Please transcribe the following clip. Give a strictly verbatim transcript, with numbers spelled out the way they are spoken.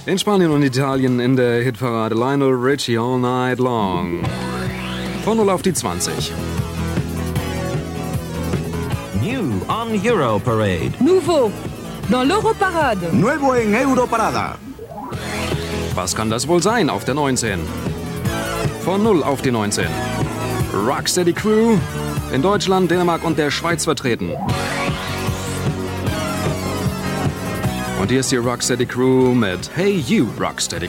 In Spanien und Italien in der Hitparade Lionel Richie All Night Long. Von null auf die zwanzig. New on Euro Parade. Nouveau dans l'Europarade. Nuevo en Europarada. Was kann das wohl sein auf der neunzehn? Von null auf die neunzehn. Rocksteady Crew, in Deutschland, Dänemark und der Schweiz vertreten. Und hier ist die Rocksteady Crew mit Hey You Rocksteady